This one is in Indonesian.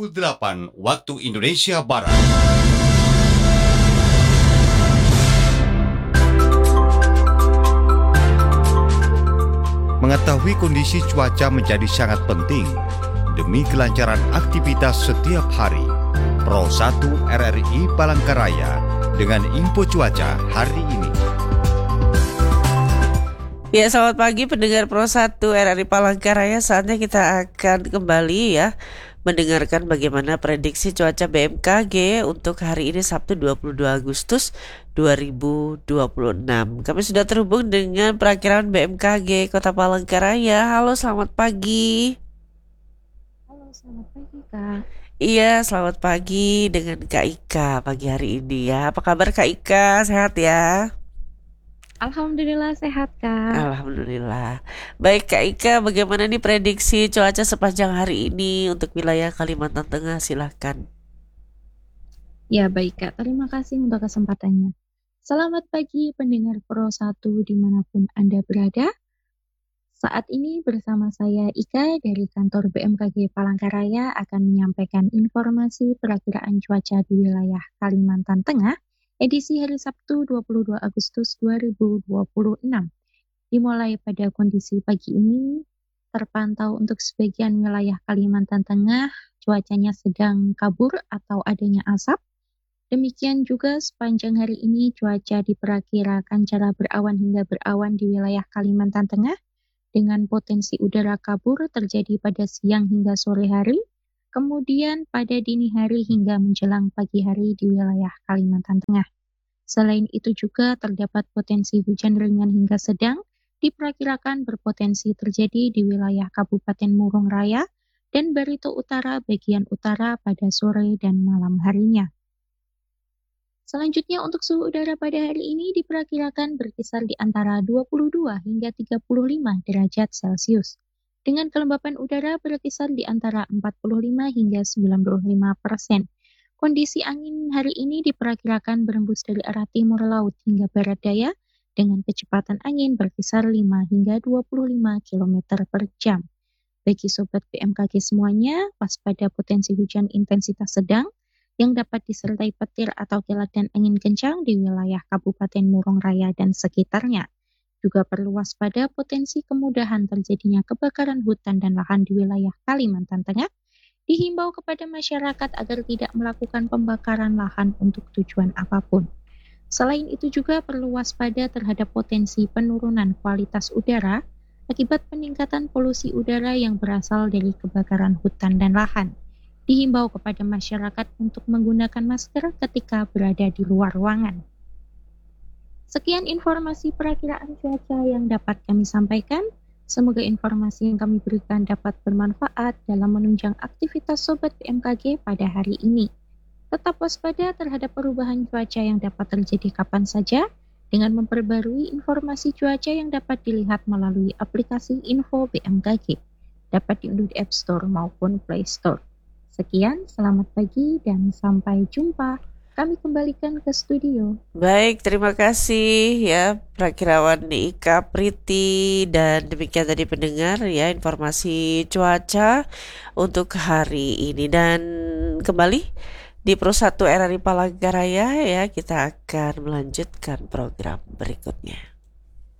pukul 8 waktu Indonesia Barat. Mengetahui kondisi cuaca menjadi sangat penting demi kelancaran aktivitas setiap hari. Pro 1 RRI Palangkaraya dengan info cuaca hari ini. Ya, selamat pagi pendengar Pro 1 RRI Palangkaraya. Saatnya kita akan kembali mendengarkan bagaimana prediksi cuaca BMKG untuk hari ini Sabtu 22 Agustus 2026. Kami sudah terhubung dengan perakiraan BMKG Kota Palangkaraya. Halo, selamat pagi. Halo, selamat pagi Kak. Iya, selamat pagi dengan Kak Ika pagi hari ini ya. Apa kabar Kak Ika? Sehat ya? Alhamdulillah sehat Kak. Alhamdulillah. Baik Kak Ika, bagaimana nih prediksi cuaca sepanjang hari ini untuk wilayah Kalimantan Tengah? Silahkan. Ya baik Kak, terima kasih untuk kesempatannya. Selamat pagi pendengar Pro 1 dimanapun Anda berada. Saat ini bersama saya Ika dari kantor BMKG Palangkaraya akan menyampaikan informasi perakiraan cuaca di wilayah Kalimantan Tengah edisi hari Sabtu 22 Agustus 2026. Dimulai pada kondisi pagi ini, terpantau untuk sebagian wilayah Kalimantan Tengah, cuacanya sedang kabur atau adanya asap. Demikian juga sepanjang hari ini cuaca diperkirakan cerah berawan hingga berawan di wilayah Kalimantan Tengah, dengan potensi udara kabur terjadi pada siang hingga sore hari, kemudian pada dini hari hingga menjelang pagi hari di wilayah Kalimantan Tengah. Selain itu juga terdapat potensi hujan ringan hingga sedang diperkirakan berpotensi terjadi di wilayah Kabupaten Murung Raya dan Barito Utara bagian utara pada sore dan malam harinya. Selanjutnya untuk suhu udara pada hari ini diperkirakan berkisar di antara 22 hingga 35 derajat Celcius. Dengan kelembapan udara berkisar di antara 45 hingga 95%. Kondisi angin hari ini diperkirakan berembus dari arah timur laut hingga barat daya dengan kecepatan angin berkisar 5 hingga 25 km per jam. Bagi Sobat BMKG semuanya, waspada potensi hujan intensitas sedang yang dapat disertai petir atau kilat dan angin kencang di wilayah Kabupaten Murung Raya dan sekitarnya. Juga perlu waspada potensi kemudahan terjadinya kebakaran hutan dan lahan di wilayah Kalimantan Tengah. Dihimbau kepada masyarakat agar tidak melakukan pembakaran lahan untuk tujuan apapun. Selain itu juga perlu waspada terhadap potensi penurunan kualitas udara akibat peningkatan polusi udara yang berasal dari kebakaran hutan dan lahan. Dihimbau kepada masyarakat untuk menggunakan masker ketika berada di luar ruangan. Sekian informasi perakiraan cuaca yang dapat kami sampaikan. Semoga informasi yang kami berikan dapat bermanfaat dalam menunjang aktivitas Sobat BMKG pada hari ini. Tetap waspada terhadap perubahan cuaca yang dapat terjadi kapan saja dengan memperbarui informasi cuaca yang dapat dilihat melalui aplikasi Info BMKG. Dapat diunduh di App Store maupun Play Store. Sekian, selamat pagi dan sampai jumpa. Kami kembalikan ke studio. Baik, terima kasih ya Prakirawan Ika Priti. Dan demikian tadi pendengar ya informasi cuaca untuk hari ini. Dan kembali di Pro 1 RRI Palangkaraya ya, kita akan melanjutkan program berikutnya.